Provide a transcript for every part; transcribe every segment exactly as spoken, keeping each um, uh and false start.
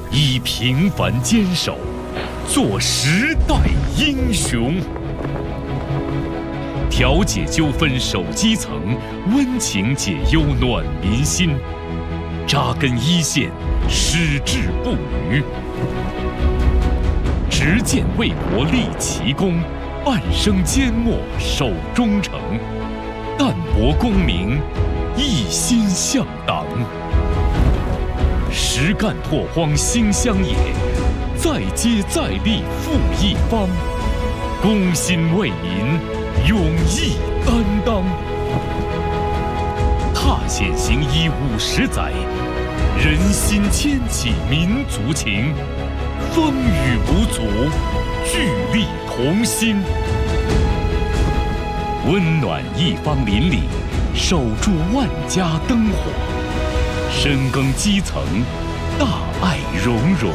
以平凡坚守，做时代英雄。调解纠纷守基层，温情解忧暖民心。扎根一线，矢志不渝。执剑为国立奇功，半生缄默守忠诚。淡泊功名，一心向党。实干拓荒兴乡野，再接再厉复一方。公心为民，勇毅担当。踏险行医五十载，人心牵起民族情。风雨无阻，聚力同心。温暖一方邻里，守住万家灯火。深耕基层，大爱融融。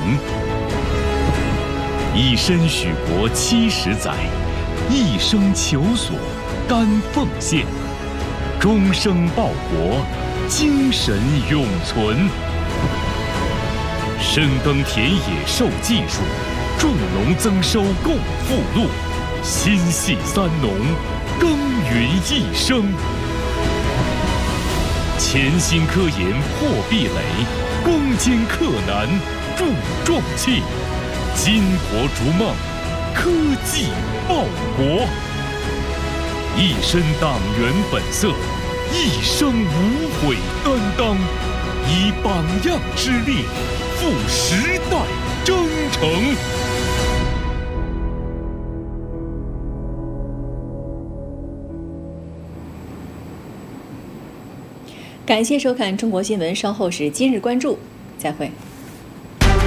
以身许国七十载，一生求索甘奉献。终生报国，精神永存。深耕田野授技术，种农增收共富禄。心系三农，耕耘一生。潜心科研破壁垒，攻坚克难铸壮气。巾帼逐梦，科技报国。一身党员本色，一生无悔担当。以榜样之力，赴时代征程。 感谢收看中国新闻，稍后是今日关注，再会。